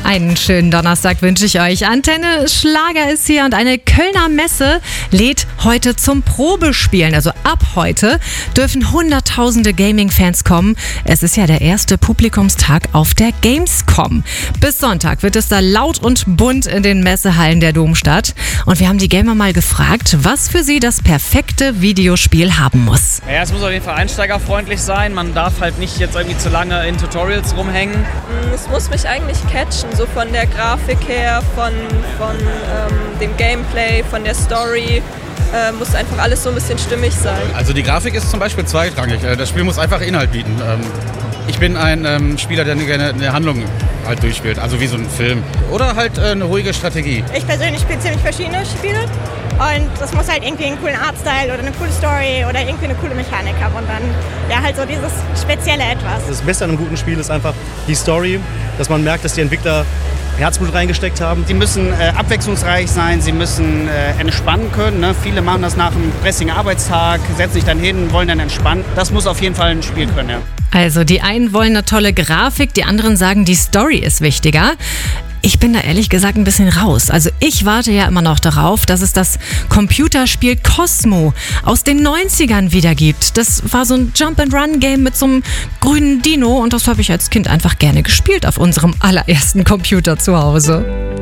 Einen schönen Donnerstag wünsche ich euch. Antenne Schlager ist hier und eine Kölner Messe lädt heute zum Probespielen. Also ab heute dürfen hunderttausende Gaming-Fans kommen. Es ist ja der erste Publikumstag auf der Gamescom. Bis Sonntag wird es da laut und bunt in den Messehallen der Domstadt. Und wir haben die Gamer mal gefragt, was für sie das perfekte Videospiel haben muss. Ja, es muss auf jeden Fall einsteigerfreundlich sein. Man darf halt nicht jetzt irgendwie zu lange in Tutorials rumhängen. Es muss mich eigentlich catchen, so von der Grafik her, von dem Gameplay, von der Story. Muss einfach alles so ein bisschen stimmig sein. Also die Grafik ist zum Beispiel zweitrangig. Das Spiel muss einfach Inhalt bieten. Ich bin ein Spieler, der gerne eine Handlung halt durchspielt, also wie so ein Film. Oder halt eine ruhige Strategie. Ich persönlich spiele ziemlich verschiedene Spiele und das muss halt irgendwie einen coolen Artstyle oder eine coole Story oder irgendwie eine coole Mechanik haben und dann ja halt so dieses spezielle Etwas. Das Beste an einem guten Spiel ist einfach die Story, dass man merkt, dass die Entwickler Herzblut reingesteckt haben. Sie müssen abwechslungsreich sein, sie müssen entspannen können. Ne? Viele machen das nach einem stressigen Arbeitstag, setzen sich dann hin, wollen dann entspannen. Das muss auf jeden Fall ein Spiel können, ja. Also die einen wollen eine tolle Grafik, die anderen sagen, die Story ist wichtiger. Ich bin da ehrlich gesagt ein bisschen raus. Also ich warte ja immer noch darauf, dass es das Computerspiel Cosmo aus den 90ern wieder gibt. Das war so ein Jump-and-Run-Game mit so einem grünen Dino und das habe ich als Kind einfach gerne gespielt auf unserem allerersten Computer zu Hause.